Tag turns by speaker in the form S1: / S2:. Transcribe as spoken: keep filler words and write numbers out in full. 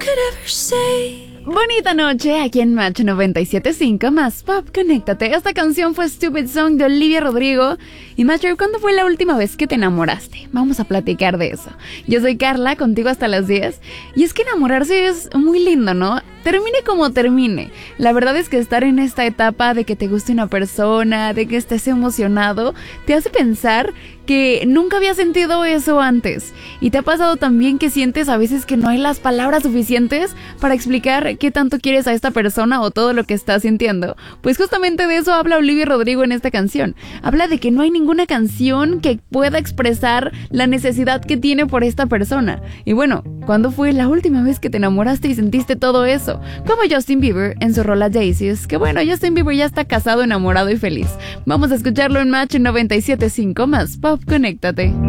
S1: Bonita noche aquí en Match noventa y siete punto cinco más Pop, conéctate. Esta canción fue Stupid Song de Olivia Rodrigo. Y Matcher, ¿cuándo fue la última vez que te enamoraste? Vamos a platicar de eso. Yo soy Carla, contigo hasta las diez. Y es que enamorarse es muy lindo, ¿no? Termine como termine. La verdad es que estar en esta etapa de que te guste una persona, de que estés emocionado, te hace pensar que nunca había sentido eso antes. Y te ha pasado también que sientes a veces que no hay las palabras suficientes para explicar qué tanto quieres a esta persona o todo lo que estás sintiendo. Pues justamente de eso habla Olivia Rodrigo en esta canción. Habla de que no hay ninguna canción que pueda expresar la necesidad que tiene por esta persona. Y bueno, ¿cuándo fue la última vez que te enamoraste y sentiste todo eso? Como Justin Bieber en su rola Daisies, que bueno, Justin Bieber ya está casado, enamorado y feliz. Vamos a escucharlo en Match noventa y siete punto cinco más Pop, conéctate.